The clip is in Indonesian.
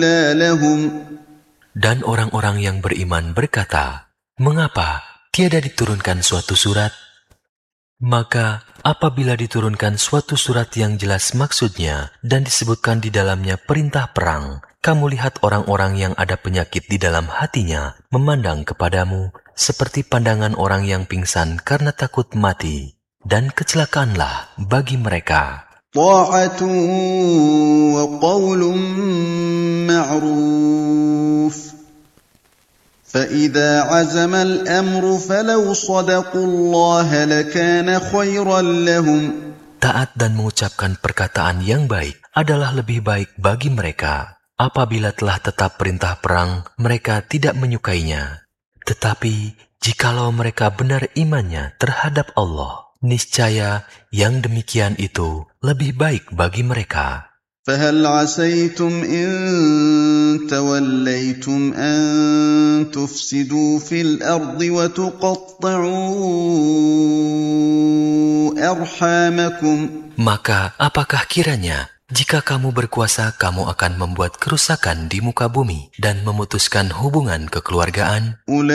لهم Dan orang-orang yang beriman berkata, "Mengapa tiada diturunkan suatu surat?" Maka apabila diturunkan suatu surat yang jelas maksudnya dan disebutkan di dalamnya perintah perang, kamu lihat orang-orang yang ada penyakit di dalam hatinya memandang kepadamu seperti pandangan orang yang pingsan karena takut mati, dan kecelakaanlah bagi mereka. طاعة وقول معروف فإذا عزم الأمر فلو صدقوا الله لكان خيرا لهم. Taat dan mengucapkan perkataan yang baik adalah lebih baik bagi mereka. Apabila telah tetap perintah perang, mereka tidak menyukainya. Tetapi, jikalau mereka benar imannya terhadap Allah, niscaya yang demikian itu lebih baik bagi mereka. فهل عسيتم إن توليتم أن تفسدوا في الأرض وتقطعوا أرحامكم. Maka apakah kiranya jika kamu berkuasa kamu akan membuat kerusakan di muka bumi dan memutuskan hubungan kekeluargaan?